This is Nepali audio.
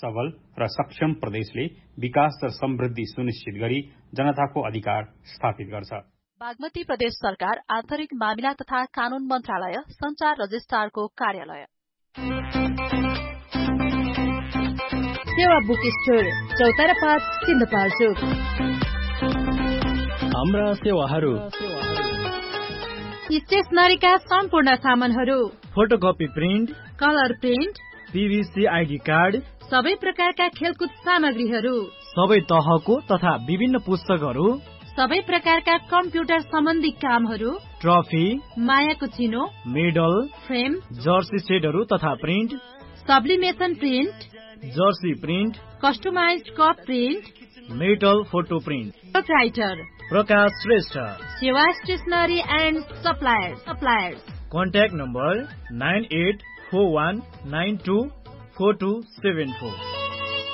सबल र सक्षम प्रदेशले विकास र समृद्धि सुनिश्चित गरी जनताको अधिकार स्थापित गर्छ। बागमती प्रदेश सरकार आन्तरिक मामिला तथा कानून मन्त्रालय संचार रजिस्ट्रारको कार्यालय। सेवा बुक स्टोर चौतारा 5 सिन्धुपाल्चोक। हाम्रा सेवाहरू स्टेशनरीका सम्पूर्ण सामानहरू, photocopy print, colour print, PVC ID card, सबै प्रकारका खेलकुद सामग्रीहरू, सबै तहको तथा विभिन्न पुस्तकहरू, सबै प्रकारका कम्प्युटर सम्बन्धी कामहरू, ट्रफी, मायाको चिनो, मेडल, फ्रेम, जर्सी सेटहरू तथा print, सब्लिमेसन print, Jersey print, customised cup print, metal photo print. Proprietor प्रकाश श्रेष्ठ। सेवा stationery and suppliers. Contact number 9841924274।